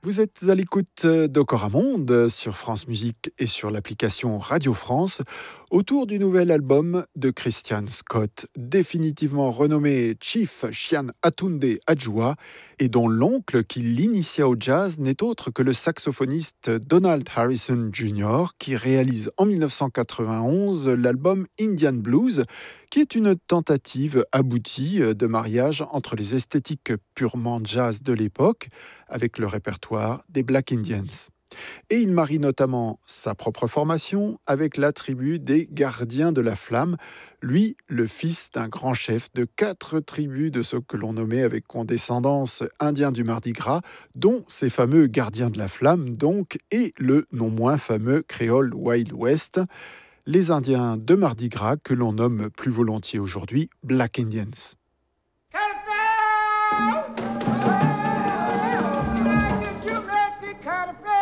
Vous êtes à l'écoute d'Ocoramonde sur France Musique et sur l'application Radio France autour du nouvel album de Christian Scott, définitivement renommé Chief Chian Atunde Adjoa et dont l'oncle qui l'initia au jazz n'est autre que le saxophoniste Donald Harrison Jr. qui réalise en 1991 l'album Indian Blues qui est une tentative aboutie de mariage entre les esthétiques purement jazz de l'époque avec le répertoire des Black Indians. Et il marie notamment sa propre formation avec la tribu des Gardiens de la Flamme, lui, le fils d'un grand chef de 4 tribus de ceux que l'on nommait avec condescendance Indiens du Mardi Gras, dont ces fameux Gardiens de la Flamme, donc, et le non moins fameux créole Wild West, les Indiens de Mardi Gras que l'on nomme plus volontiers aujourd'hui Black Indians. Counterfeit!